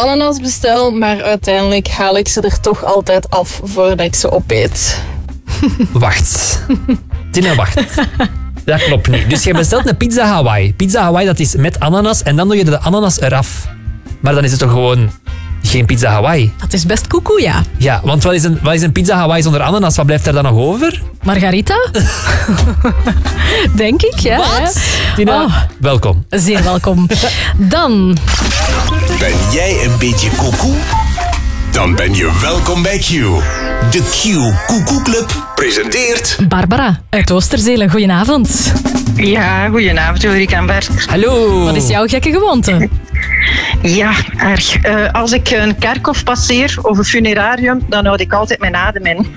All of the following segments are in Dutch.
ananas bestel, maar uiteindelijk haal ik ze er toch altijd af voordat ik ze opeet. Wacht. Tina, wacht. Dat klopt niet. Dus je bestelt een pizza Hawaii. Pizza Hawaii, dat is met ananas en dan doe je de ananas eraf. Maar dan is het toch gewoon geen pizza Hawaii? Dat is best koekoe, ja. Ja, want wat is een pizza Hawaii zonder ananas? Wat blijft er dan nog over? Margarita? Denk ik, ja. Wat? Tina, welkom. Zeer welkom. Dan... Ben jij een beetje koekoe? Dan ben je welkom bij Q. De Q Koekoe Club presenteert... Barbara uit Oosterzelen, goedenavond. Ja, goedenavond Ulrike en Bert. Hallo. Wat is jouw gekke gewoonte? Ja, erg. Als ik een kerkhof passeer of een funerarium, dan houd ik altijd mijn adem in.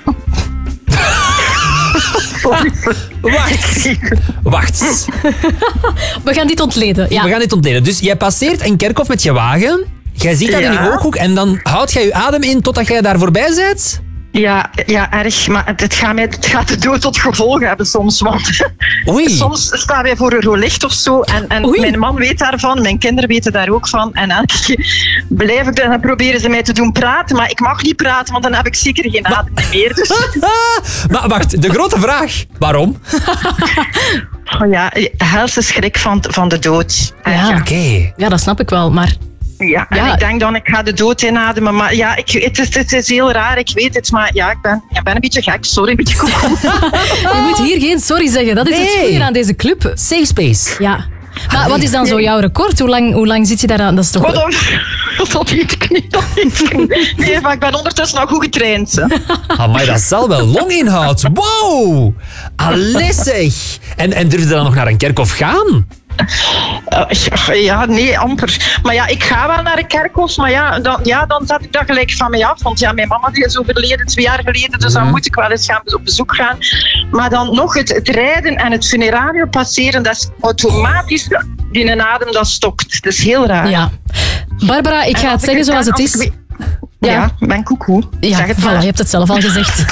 Wacht. We gaan dit ontleden. Ja. We gaan dit ontleden. Dus jij passeert een kerkhof met je wagen. Jij ziet dat in je ooghoek en dan houd jij je adem in totdat jij daar voorbij bent? Ja, erg. Maar het gaat de dood tot gevolg hebben soms. Want soms staan wij voor een rood-licht of zo. En mijn man weet daarvan, mijn kinderen weten daar ook van. En elke keer blijf ik dan proberen ze mij te doen praten. Maar ik mag niet praten, want dan heb ik zeker geen adem meer. Dus. Maar wacht, de grote vraag. Waarom? Oh ja, helse schrik van de dood. Ja, oké. Ja, dat snap ik wel, maar... Ja, en ik denk dan, ik ga de dood inademen. Maar ja, het is heel raar, ik weet het. Maar ja, ik ben een beetje gek. Sorry, een beetje koekoe. Je moet hier geen sorry zeggen. Dat is het goede aan deze club. Safe space. Ja. Maar wat is dan zo jouw record? Hoe lang zit je daar aan? Dat is toch... Dat weet ik niet. Nee, maar ik ben ondertussen al goed getraind. Maar dat zal wel longinhoud. Wow. Allee zeg. En durf je dan nog naar een kerkhof gaan? Ja, nee, amper. Maar ja, ik ga wel naar een kerkhof, maar dan zet ik dat gelijk van mij af. Want ja, mijn mama die is overleden 2 jaar geleden, dus dan moet ik wel eens op bezoek gaan. Maar dan nog het rijden en het funerarium passeren, dat is automatisch, die een adem dat stokt. Dat is heel raar. Ja. Barbara, ik ga het zeggen zoals het is. Ja, ik ben koekoe. Ja, zeg het voilà, maar. je hebt het zelf al gezegd.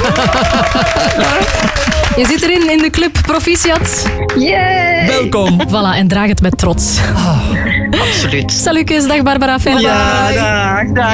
Je zit erin in de club. Proficiat. Yay! Welkom. Voilà, en draag het met trots. Absoluut. Salutjes, dag Barbara. Fijne dag. Ja, dag.